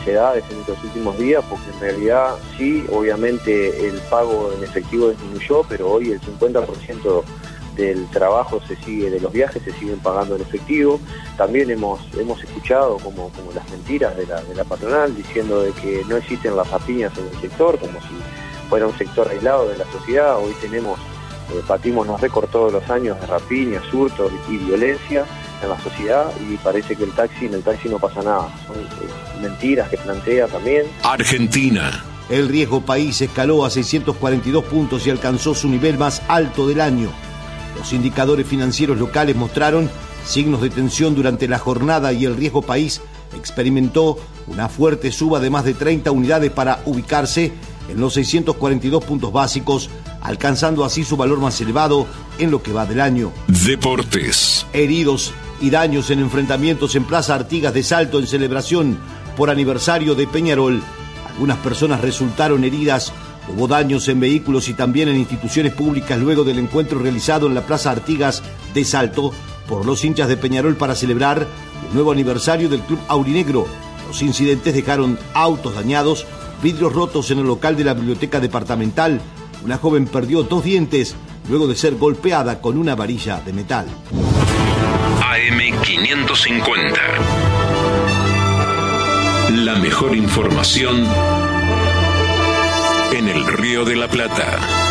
falsedades en estos últimos días, porque en realidad sí, obviamente el pago en efectivo disminuyó, pero hoy el 50% del trabajo de los viajes se siguen pagando en efectivo. También hemos escuchado como las mentiras de la patronal, diciendo de que no existen las rapiñas en el sector, como si fuera un sector aislado de la sociedad. Hoy batimos los récords todos los años de rapiñas, hurtos y violencia en la sociedad, y parece que en el taxi no pasa nada. Son mentiras que plantea también. Argentina. El riesgo país escaló a 642 puntos y alcanzó su nivel más alto del año. Los indicadores financieros locales mostraron signos de tensión durante la jornada y el riesgo país experimentó una fuerte suba de más de 30 unidades para ubicarse en los 642 puntos básicos, alcanzando así su valor más elevado en lo que va del año. Deportes. Heridos y daños en enfrentamientos en Plaza Artigas de Salto en celebración por aniversario de Peñarol. Algunas personas resultaron heridas. Hubo daños en vehículos y también en instituciones públicas luego del encuentro realizado en la Plaza Artigas de Salto por los hinchas de Peñarol para celebrar un nuevo aniversario del Club Aurinegro. Los incidentes dejaron autos dañados, vidrios rotos en el local de la biblioteca departamental. Una joven perdió 2 dientes luego de ser golpeada con una varilla de metal. AM550. La mejor información en el Río de la Plata.